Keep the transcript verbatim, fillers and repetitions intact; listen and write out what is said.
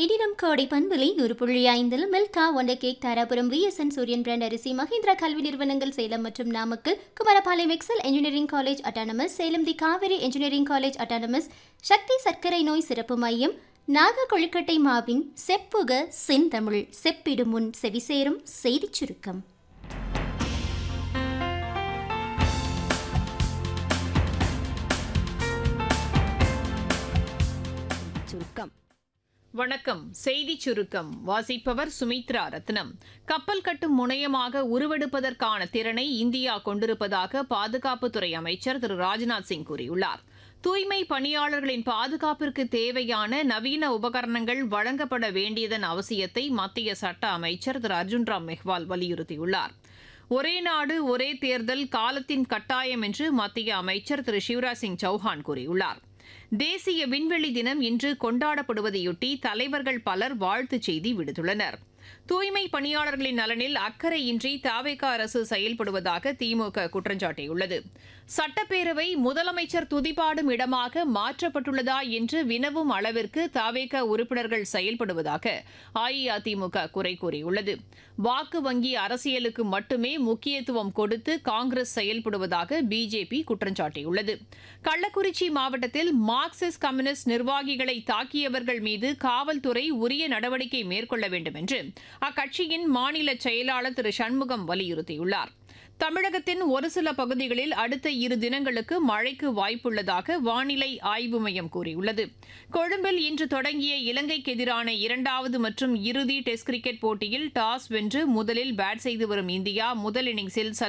இடினம் கோடை பண்பலை நூறு புள்ளி ஐந்தில் Milkha wonder cake Dharapuram VSN சூரியன் பிராண்ட் அரிசி மஹிந்திரா கல்வி நிறுவனங்கள் சேலம் மற்றும் Namakkal Kumarapalayam XL engineering college autonomous Salem தி காவேரி இன்ஜினியரிங் காலேஜ் அட்டானமஸ் சக்தி சர்க்கரை நோய் சிறப்பு மையம் நாக கொழுக்கட்டை மாவின் செப்புக செந்தமிழ் செப்பிடும் முன் செவிசேரும் செய்திச் சுருக்கம். வணக்கம். செய்திச் சுருக்கம் வாசிப்பவர் சுமித்ரா ரத்னம். கப்பல் கட்டும் முனையமாக உருவெடுப்பதற்கான திறனை இந்தியா கொண்டிருப்பதாக பாதுகாப்புத்துறை அமைச்சர் திரு ராஜ்நாத் சிங் கூறியுள்ளார். தூய்மை பணியாளர்களின் பாதுகாப்பிற்கு தேவையான நவீன உபகரணங்கள் வழங்கப்பட வேண்டியதன் அவசியத்தை மத்திய சட்ட அமைச்சர் திரு அர்ஜுன் ராம் மெஹ்வால் வலியுறுத்தியுள்ளார். ஒரே நாடு ஒரே தேர்தல் காலத்தின் கட்டாயம் என்று மத்திய அமைச்சர் திரு சிவராஜ் சிங் சௌஹான் கூறியுள்ளார். தேசிய விண்வெளி தினம் இன்று கொண்டாடப்படுவதையொட்டி தலைவர்கள் பலர் வாழ்த்துச் செய்தி விடுத்துள்ளனர். தூய்மை பணியாளர்களின் நலனில் அக்கறையின்றி தவேக அரசு செயல்படுவதாக திமுக குற்றம் சாட்டியுள்ளது. சட்டப்பேரவை முதலமைச்சர் துதிபாடும் இடமாக மாற்றப்பட்டுள்ளதா என்று வினவும் அளவிற்கு தவேக உறுப்பினர்கள் செயல்படுவதாக அஇஅதிமுக குறை கூறியுள்ளது. வாக்கு வங்கி அரசியலுக்கு மட்டுமே முக்கியத்துவம் கொடுத்து காங்கிரஸ் செயல்படுவதாக பிஜேபி குற்றம் சாட்டியுள்ளது. கள்ளக்குறிச்சி மாவட்டத்தில் மார்க்சிஸ்ட் கம்யூனிஸ்ட் நிர்வாகிகளை தாக்கியவர்கள் மீது காவல்துறை உரிய நடவடிக்கை மேற்கொள்ள வேண்டும் என்று அக்கட்சியின் மாநில செயலாளர் திரு சண்முகம் வலியுறுத்தியுள்ளார். தமிழகத்தின் ஒரு சில பகுதிகளில் அடுத்த இரு தினங்களுக்கு மழைக்கு வாய்ப்புள்ளதாக வானிலை ஆய்வு மையம் கூறியுள்ளது. கொழும்பில் இன்று தொடங்கிய இலங்கைக்கு எதிரான இரண்டாவது மற்றும் இறுதி டெஸ்ட் கிரிக்கெட் போட்டியில் டாஸ் வென்று முதலில் பேட் செய்து வரும் இந்தியா முதல் இன்னிங்ஸில்